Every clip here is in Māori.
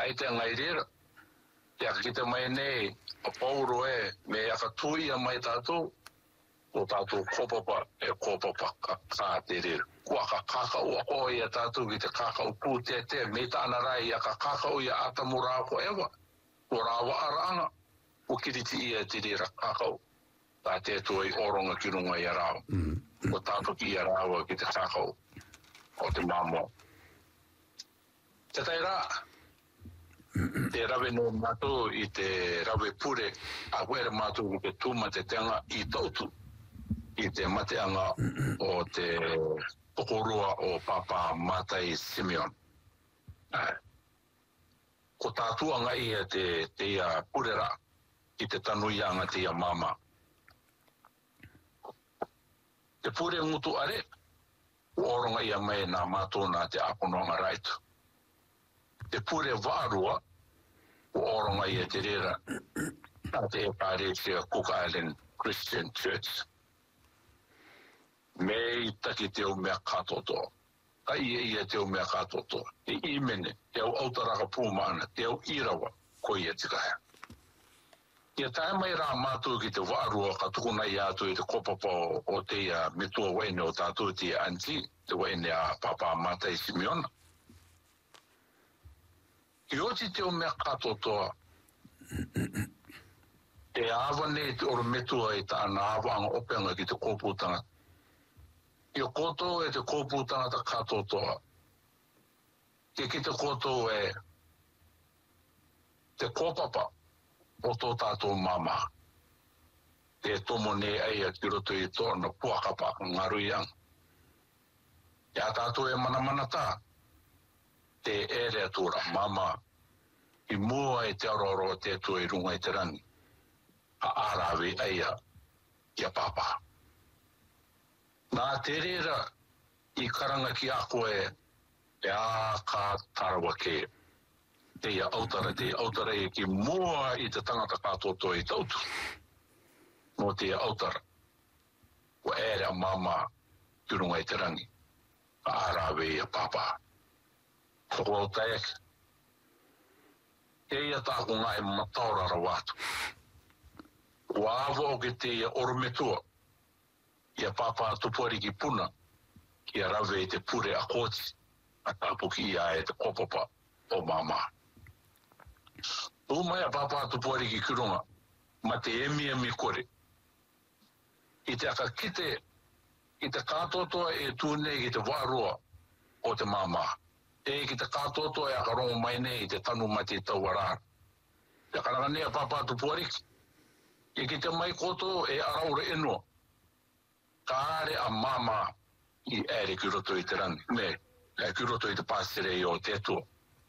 ai te ngai rira. Te akita mai nei, a pauro me aka tui a mai tātou, o tātou kōpapa ka te rira. Kua ka kakao a koe ia tātou ki te kakao pū te, me tāna rai a ka kakao ia atamura ko ewa. Ko rāwa aranga, o kiriti ia te rira kakao. Tā te toi oronga ki runga i a rāwa. O tātou ki i a rāwa ki te kakao o te māmoa. Te tai rā, te rawe no mātou i te rawe pure, a wera mātou i te tūma te teanga i tautu, i te mateanga o te pokorua o Papa Matai Simeon. Ko tātuanga ia te ia purera, i te tanuianga te ia mama. Te pure ngutu are, o oronga ia mai nā mātou nā te aponoanga raitu. Te pure vārua, o oronga ia te rera, nā te Eparesia Cook Island Christian Church. Me i taki te o mea katoto. Ka ia te o mea katoto. Te imene, te au autaraka pūmana, te au irawa, ko ia tikaya. Ia tae mai rā mātou ki te wārua ka tukuna i atu i te kopapa o te ia metua waine o tātou te anti, te waine a Papa Matai Simeon. I oti te o mea katotoa, e awa nei te oro metua i tāna awa anga openga ki te kōpūtanga. I o koto e te kōpūtanga ta katotoa. Ki te koto e te kōpapa o tō tātou mama. Te tomo nei aia ki roto i tōna puakapa ngaruiang. Ia tātou e mana tā. Te ere atura mama i mua e te aroro te atua i runga i te rangi. A arawe aia i a papa. Nā te rera i karanga ki a koe e a ka tarawa ke. Te ia autara e ki mua i te tangata kātoto i tautu. No te ia autara. Ko ere a mama ki runga i te rangi. A arawe i a papa. Ko au taek. Te ia tāko ngā e mataurara wātu. Wa awa o ke te ia orometua. Ia papa tupuari ki puna. Ki a rawe i te pure a kōti. A tāpuki ia e te kopapa o mama. Mai a papa tupuari ki kurunga. Ma te emi kore. I te aka kite. I te kātotoa e tūnei ki te wārua o te mama. E ki te kātotoa e aka rongo mai nei i te tanu mai te tauarara. Te karanga nei a papa tupuari ki. I ki te mai koto e araure enua. Ka are a mama i ere ki roto i te rangi. Me, ki roto i te pāsere i o te atua.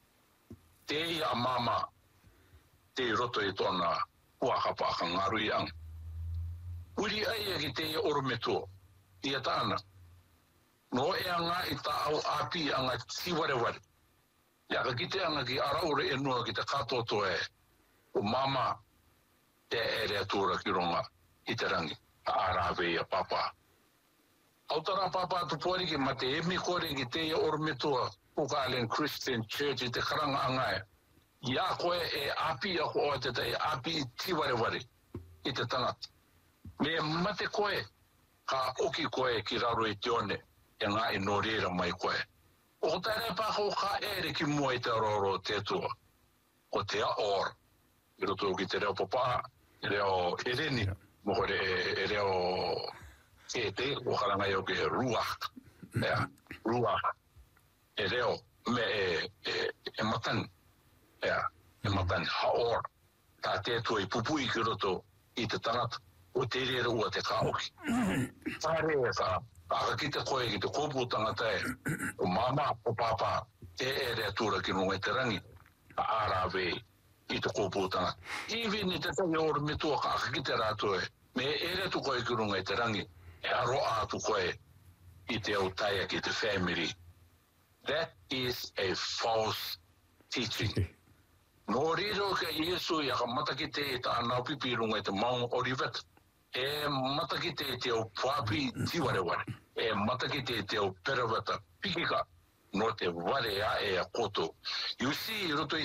Te i a mama te i roto i tōna puakapa ka ngarui ang. Uri aia ki te i orometua. I a tāna. No e anga i tā au api anga tiwareware. Ia ka kite anga ki araure enua ki te katoto e. O mama te ere atura ki ronga i te rangi. A arawe i a papa. Autara papa tupuari ki ma te emi kore ki te orometua Cook Island Christian Church i te karanga angae. Ia koe e api a ko o te tei api i tiwareware i te tangata. Me mate koe ka oki koe ki raro i te one e ngā i no reira mai koe. O tere pako ka ere ki mua i te roro te tua. O te a or. I roto ki te reo papa, i reo ereni, mohore e reo e te, o karangai o ke ruak. Ruak. E reo me e matani. E matani haor. Tā te tua i pupui ki roto i te tangata. O te rere ua te kaoki. Tā rea ka. Aka ki te koe ki te kōpū tangata e. O mama, o papa, te ere atura ki nunga i te rangi. A arawe i te kōpū tangata. Iwi ni te tangi ora metua ka aka ki te rātu e. Me ere tu koe ki nunga i te rangi. E aro atu koe i te au taia ki te family. That is a false teaching. No riro ka Iesu i aka matakite i ta anau pipi runga i te maunga oriveta. E matakite te au puapi tiwareware. E matakite te au perawata pikika. No te ware a e a koto. You see, roto i